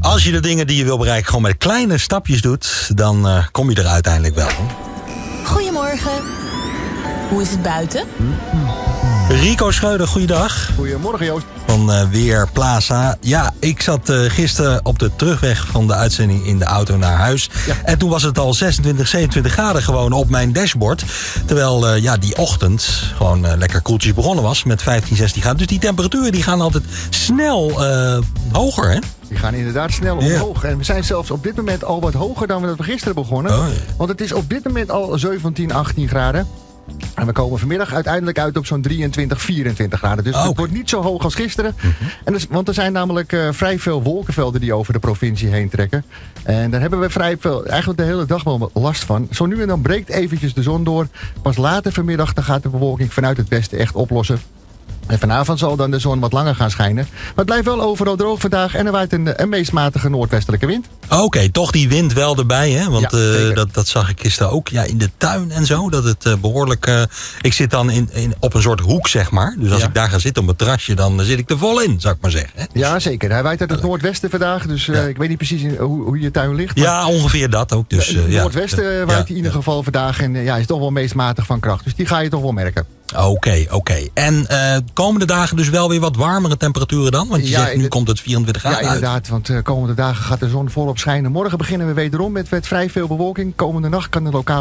Als je de dingen die je wil bereiken gewoon met kleine stapjes doet, dan kom je er uiteindelijk wel. Goedemorgen. Hoe is het buiten? Rico Schreuder, goeiedag. Goedemorgen, Joost. Van Weerplaza. Ja, ik zat gisteren op de terugweg van de uitzending in de auto naar huis. Ja. En toen was het al 26, 27 graden gewoon op mijn dashboard. Terwijl die ochtend gewoon lekker koeltjes begonnen was met 15, 16 graden. Dus die temperaturen die gaan altijd snel hoger, hè? Die gaan inderdaad snel omhoog. En we zijn zelfs op dit moment al wat hoger dan we gisteren begonnen. Oh, ja. Want het is op dit moment al 17, 18 graden. En we komen vanmiddag uiteindelijk uit op zo'n 23, 24 graden. Dus het wordt niet zo hoog als gisteren. En want er zijn namelijk vrij veel wolkenvelden die over de provincie heen trekken. En daar hebben we vrij veel, eigenlijk de hele dag wel last van. Zo nu en dan breekt eventjes de zon door. Pas later vanmiddag dan gaat de bewolking vanuit het westen echt oplossen. En vanavond zal dan de zon wat langer gaan schijnen. Maar het blijft wel overal droog vandaag en er waait een meest matige noordwestelijke wind. Oké, toch die wind wel erbij, hè? Want dat zag ik gisteren ook in de tuin en zo. Dat het behoorlijk... ik zit dan op een soort hoek, zeg maar. Dus als ik daar ga zitten op het terrasje, dan zit ik er vol in, zou ik maar zeggen. Hè? Dus, ja, zeker. Hij waait uit het noordwesten vandaag. Dus ik weet niet precies hoe je tuin ligt. Ja, ongeveer dat ook. Dus, het noordwesten waait hij in ieder geval vandaag. En is toch wel meest matig van kracht. Dus die ga je toch wel merken. Oké. En komende dagen dus wel weer wat warmere temperaturen dan? Want je zegt nu komt het 24 graden uit. Ja, inderdaad. Want komende dagen gaat de zon volop schijnen. Morgen beginnen we wederom met vrij veel bewolking. Komende nacht kan er lokaal